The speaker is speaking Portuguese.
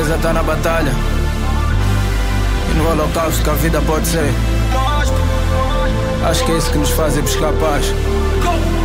certeza tá na batalha e no holocausto que a vida pode ser. Acho que é isso que nos faz ir buscar paz.